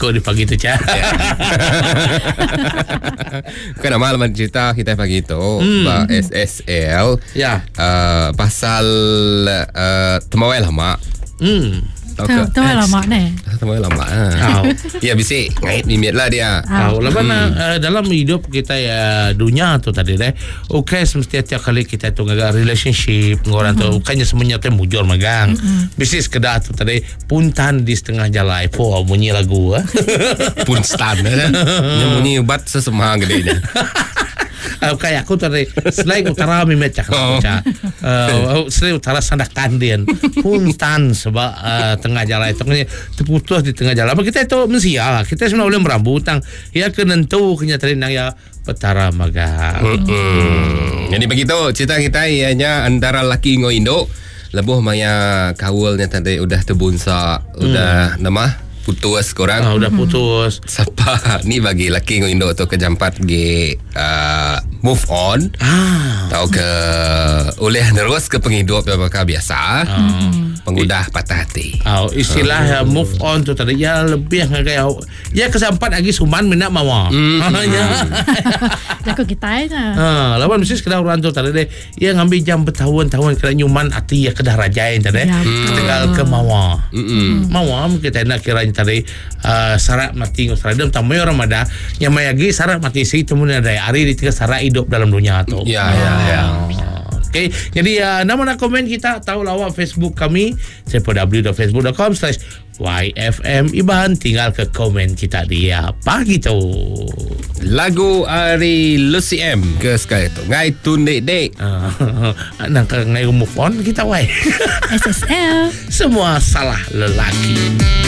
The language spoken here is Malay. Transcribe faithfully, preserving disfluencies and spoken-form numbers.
ikut di pagi tu Cah. Kan nama alamat cerita kita pagi tu hmm. Ba S S L Ya. uh, pasal uh, temawai lama. Hmm. Tahu tahu lama ni. Temawai lama. Tahu. Ya bisik ngait mimit lah dia. Tahu lah mana uh, dalam hidup kita ya dunia tu tadi deh. Okay, semestinya tiap kali kita tu ngagak relationship ngorang tu bukannya semuanya tu mujur magang. Bisik sekedar tu tadi puntan di setengah jalan. Po bunyi lagu ah. Pun stand kan. Yang bunyi bat sesema gedenya. Uh, kayak aku tadi selain utara mimet cak oh. uh, selain utara sandak kandian puntan sebab uh, tengah jalan itu terputus di tengah jalan. Apa kita itu mesti ya kita sebenarnya boleh merambutang ya kenentu kenyataan ya petara magang. Mm-hmm. Jadi begitu cerita kita ianya antara laki ngo Indo lebuh maya kawulnya tadi udah terbunsa mm. udah nama putus korang. Ah, udah putus. Siapa ni bagi laki ngo Indo tu kejampat ge uh, move on. Ah. Tahu ke oleh terus ke penghidup apakah biasa. Ah. Pengudah patah hati. Oh, istilah uh. move on tu tadi ya lebih kayak ya kesampat lagi suman minat mawa. Mm. Ya. Jago kita aja. Ha, lawan mesti sekedar orang tu tadi deh. Ya ngambil jam bertahun-tahun kena nyuman hati ya kedah rajain tadi. Ya, tinggal ke mawa. Mm. Mawa kita nak kiranya tadi uh, sarak mati ngusradem tamu orang ada yang mayagi sarak mati si temun ada hari di tiga sarak hidup dalam dunia tu. Ya ya ya. Okay, jadi uh, nama nak komen kita tahu lawak Facebook kami w w w dot facebook dot com slash y f m Iban, tinggal ke komen kita dia pagi tu. Lagu Ari Lucy M ke sekali tu ngai tun dek dek. Uh, nak ngai move on kita wai. S S L Semua salah lelaki.